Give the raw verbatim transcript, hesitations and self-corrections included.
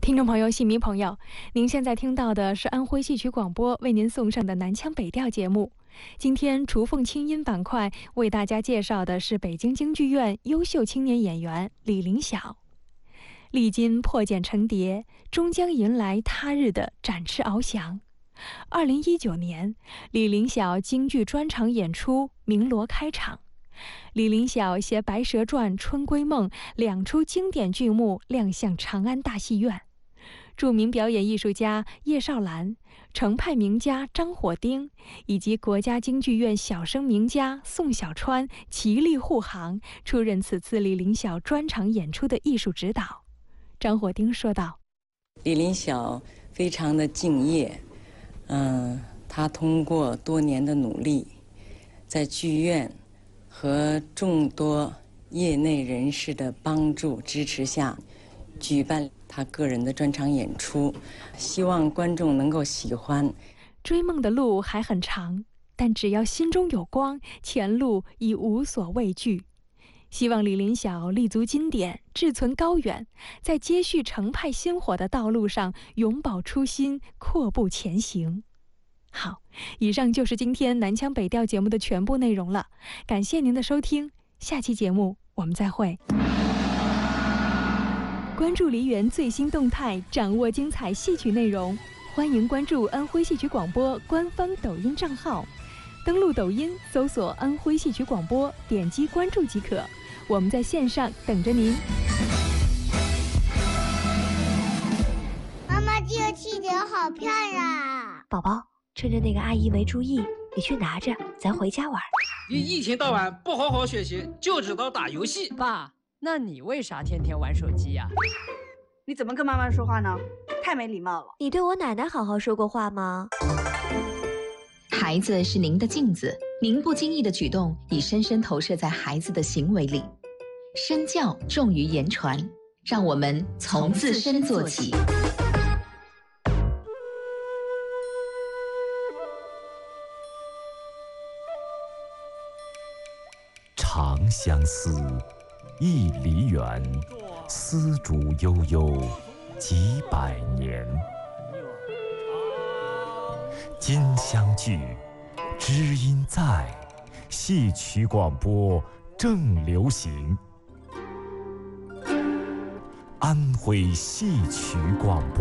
听众朋友、戏迷朋友，您现在听到的是安徽戏曲广播为您送上的南腔北调节目。今天雏凤清音板块为大家介绍的是北京京剧院优秀青年演员李凌晓。历经破茧成蝶，终将迎来他日的展翅翱翔。二零一九年，李凌晓京剧专场演出鸣锣开场。李凌晓携《白蛇传》《春闺梦》两出经典剧目亮相长安大戏院。著名表演艺术家叶绍兰、程派名家张火丁以及国家京剧院小生名家宋小川齐力护航，出任此次李凌晓专场演出的艺术指导。张火丁说道：“ 李凌晓非常的敬业，嗯、呃，他通过多年的努力，在剧院和众多业内人士的帮助支持下，举办他个人的专场演出，希望观众能够喜欢。 追梦的路还很长，但只要心中有光，前路已无所畏惧。希望李凌晓立足经典，志存高远，在接续程派薪火的道路上永葆初心，阔步前行。”好，以上就是今天南腔北调节目的全部内容了，感谢您的收听，下期节目我们再会。关注梨园最新动态，掌握精彩戏曲内容，欢迎关注安徽戏曲广播官方抖音账号，登录抖音搜索安徽戏曲广播，点击关注即可。我们在线上等着您。 妈妈，这个气球好漂亮啊！ 宝宝，趁着那个阿姨没注意，你去拿着，咱回家玩。 你一天到晚不好好学习，就知道打游戏。 爸，那你为啥天天玩手机呀？ 你怎么跟妈妈说话呢？太没礼貌了。 你对我奶奶好好说过话吗？ 孩子是您的镜子，您不经意的举动已深深投射在孩子的行为里。身教重于言传，让我们从自身做起。 长相思，亦梨园，丝竹悠悠，几百年。今相聚，知音在，戏曲广播正流行。安徽戏曲广播。